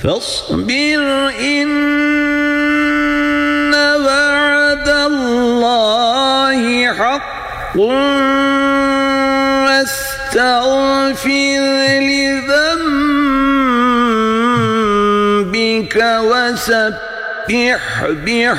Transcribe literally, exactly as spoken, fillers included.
فاصبر إن وعد الله حق واستغفر لذنبك وسبح بحمد